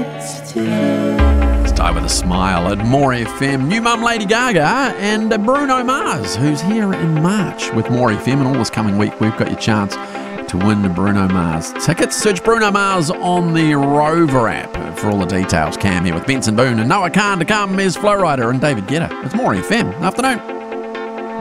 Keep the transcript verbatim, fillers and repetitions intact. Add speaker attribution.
Speaker 1: Stay with a smile at More F M. New mum Lady Gaga and Bruno Mars, who's here in March with More F M. And all this coming week, we've got your chance to win the Bruno Mars tickets. Search Bruno Mars on the Rover app for all the details. Cam here with Benson Boone and Noah Khan to come. Is Flowrider and David Guetta. It's More F M. Afternoon.